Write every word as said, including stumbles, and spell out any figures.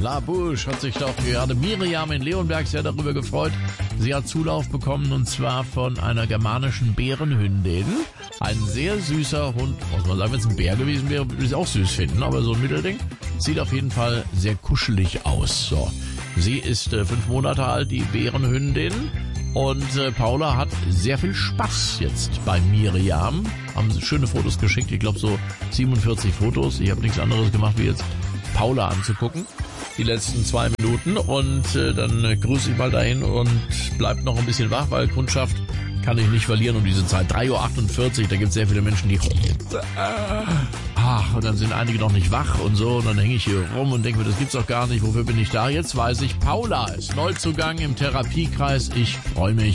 La Bouche hat sich doch gerade Miriam in Leonberg sehr darüber gefreut. Sie hat Zulauf bekommen und zwar von einer germanischen Bärenhündin. Ein sehr süßer Hund. Muss man sagen, wenn es ein Bär gewesen wäre, würde ich es auch süß finden. Aber so ein Mittelding sieht auf jeden Fall sehr kuschelig aus. So, sie ist äh, fünf Monate alt, die Bärenhündin. Und äh, Paula hat sehr viel Spaß jetzt bei Miriam. Haben sie schöne Fotos geschickt. Ich glaube so siebenundvierzig Fotos. Ich habe nichts anderes gemacht, wie jetzt Paula anzugucken. Die letzten zwei Minuten. Und äh, dann äh, grüße ich mal dahin und bleibt noch ein bisschen wach, weil Kundschaft kann ich nicht verlieren um diese Zeit. drei Uhr achtundvierzig, da gibt es sehr viele Menschen, die... Ach, und dann sind einige noch nicht wach und so. Und dann hänge ich hier rum und denke mir, das gibt's doch gar nicht. Wofür bin ich da? Jetzt weiß ich, Paula ist Neuzugang im Therapiekreis. Ich freue mich.